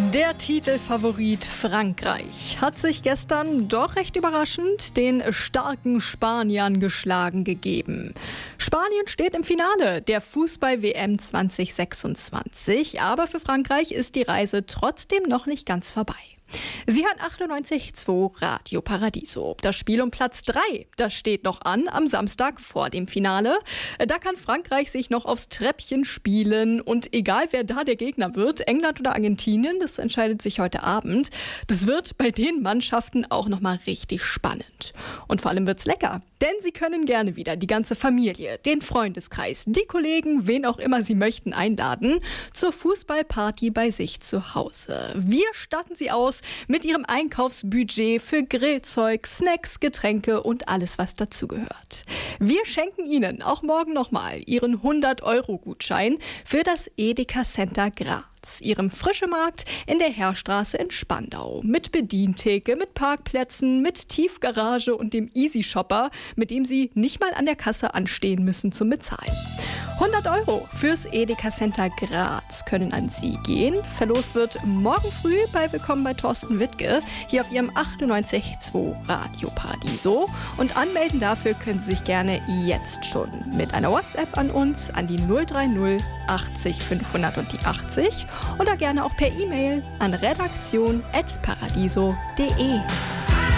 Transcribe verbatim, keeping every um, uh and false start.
Der Titelfavorit Frankreich hat sich gestern doch recht überraschend den starken Spaniern geschlagen gegeben. Spanien steht im Finale der Fußball-W M zwanzig sechsundzwanzig, aber für Frankreich ist die Reise trotzdem noch nicht ganz vorbei. Sie hören achtundneunzig Komma zwei Radio Paradiso. Das Spiel um Platz drei, das steht noch an am Samstag vor dem Finale. Da kann Frankreich sich noch aufs Treppchen spielen und egal wer da der Gegner wird, England oder Argentinien, das entscheidet sich heute Abend. Das wird bei den Mannschaften auch nochmal richtig spannend. Und vor allem wird's lecker, denn sie können gerne wieder die ganze Familie, den Freundeskreis, die Kollegen, wen auch immer sie möchten, einladen zur Fußballparty bei sich zu Hause. Wir statten sie aus mit ihrem Einkaufsbudget für Grillzeug, Snacks, Getränke und alles, was dazugehört. Wir schenken Ihnen auch morgen nochmal Ihren hundert-Euro-Gutschein für das Edeka Center Graz, Ihrem Frischemarkt in der Heerstraße in Spandau. Mit Bedientheke, mit Parkplätzen, mit Tiefgarage und dem Easy Shopper, mit dem Sie nicht mal an der Kasse anstehen müssen zum Bezahlen. hundert Euro fürs Edeka Center Graz können an Sie gehen. Verlost wird morgen früh bei Willkommen bei Thorsten Wittke hier auf Ihrem achtundneunzig Komma zwei Radio Paradiso. Und anmelden dafür können Sie sich gerne jetzt schon mit einer WhatsApp an uns an die null drei null achtzig fünfhundert und die achtzig oder gerne auch per E-Mail an redaktion at paradiso punkt de.